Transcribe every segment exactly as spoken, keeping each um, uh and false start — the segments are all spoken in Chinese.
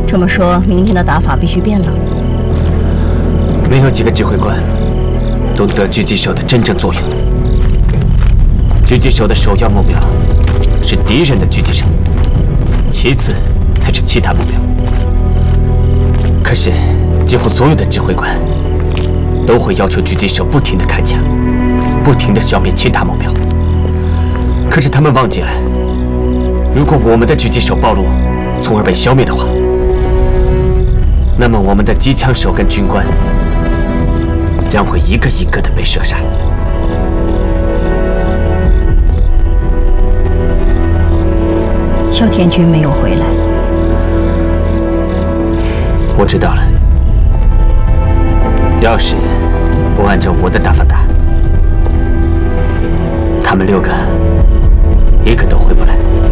这么说，明天的打法必须变了。 没有几个指挥官懂得狙击手的真正作用。狙击手的首要目标是敌人的狙击手，其次才是其他目标。可是，几乎所有的指挥官都会要求狙击手不停地开枪，不停地消灭其他目标。可是他们忘记了，如果我们的狙击手暴露，从而被消灭的话，那么我们的机枪手跟军官将会一个一个的被射杀。 哮天军没有回来。 我知道了。要是不按照我的打法打，他们六个一个都回不来。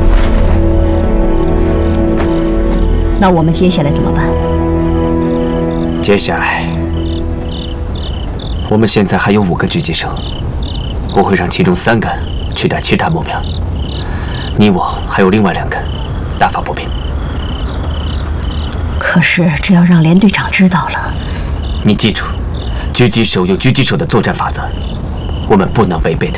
那我们接下来怎么办？ 接下来，我们现在还有五个狙击手，我会让其中三个去打其他目标，你我还有另外两个打法不变。 可是这要让连队长知道了。 你记住，狙击手有狙击手的作战法则，我们不能违背的。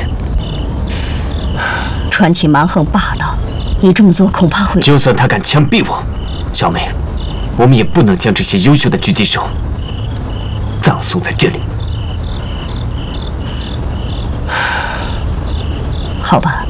传奇蛮横霸道，你这么做恐怕会…… 就算他敢枪毙我，小梅，我们也不能将这些优秀的狙击手葬送在这里。 好吧。